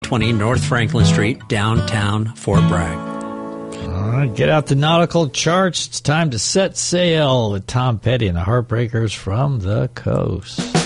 20 North Franklin Street, downtown Fort Bragg. All right, get out the nautical charts. It's time to set sail with Tom Petty and the Heartbreakers from the coast.